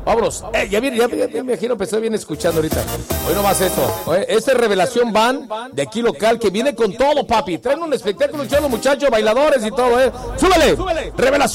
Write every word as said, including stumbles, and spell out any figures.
Vámonos. Eh, ya, viene, ya, ya, ya me imagino que estoy bien escuchando ahorita. Hoy nomás esto. Oye, esta es Revelación Band de aquí local que viene con todo, papi. Traen un espectáculo, los muchachos, bailadores y todo, ¿eh? ¡Súbele! Revelación.